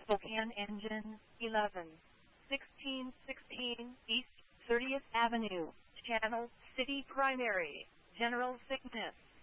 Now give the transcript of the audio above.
Spokane Engine, 1616 East 30th Avenue, Channel City Primary, General Sickness.